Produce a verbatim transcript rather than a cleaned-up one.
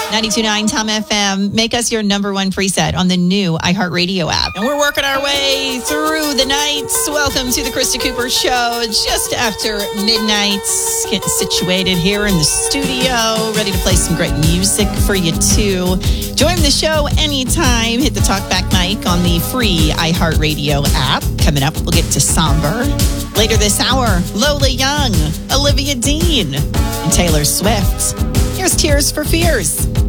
ninety-two point nine Tom F M. Make us your number one preset on the new iHeartRadio app. And we're working our way through the nights. Welcome to the Krista Cooper Show. Just after midnight, getting situated here in the studio, ready to play some great music for you too. Join the show anytime. Hit the talkback mic on the free iHeartRadio app. Coming up, we'll get to Somber. Later this hour, Lola Young, Olivia Dean, and Taylor Swift. Here's Tears for Fears.